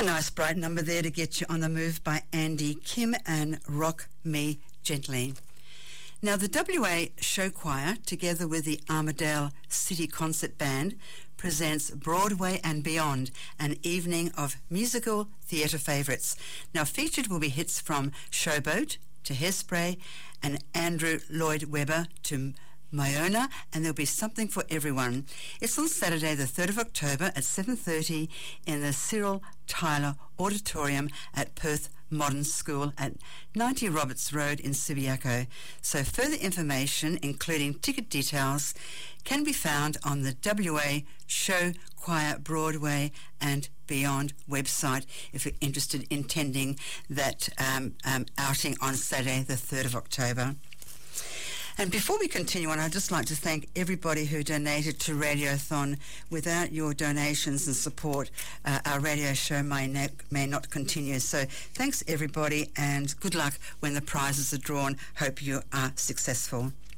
A nice bright number there to get you on the move by Andy Kim and Rock Me Gently. Now, the WA Show Choir, together with the Armidale City Concert Band, presents Broadway and Beyond, an evening of musical theatre favourites. Now, featured will be hits from Showboat to Hairspray and Andrew Lloyd Webber to Myona, and there'll be something for everyone. It's on Saturday the 3rd of October at 7:30 in the Cyril Tyler Auditorium at Perth Modern School at 90 Roberts Road in Subiaco. So further information, including ticket details, can be found on the WA Show Choir Broadway and Beyond website if you're interested in attending that outing on Saturday the 3rd of October. And before we continue on, I'd just like to thank everybody who donated to Radiothon. Without your donations and support, our radio show may not continue. So thanks, everybody, and good luck when the prizes are drawn. Hope you are successful.